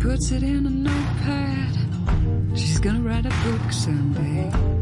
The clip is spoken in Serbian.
puts it in a notepad. She's gonna write a book someday.